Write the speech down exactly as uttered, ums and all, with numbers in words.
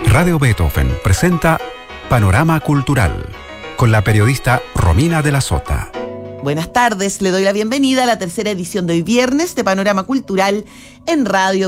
Radio Beethoven presenta Panorama Cultural con la periodista Romina de la Sota. Buenas tardes, le doy la bienvenida a la tercera edición de hoy viernes de Panorama Cultural en Radio